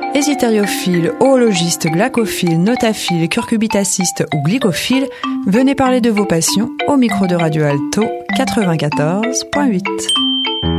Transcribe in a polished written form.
Hésitériophile, oologiste, glacophile, notaphile, curcubitaciste ou glycophile, venez parler de vos passions au micro de Radio Alto 94.8.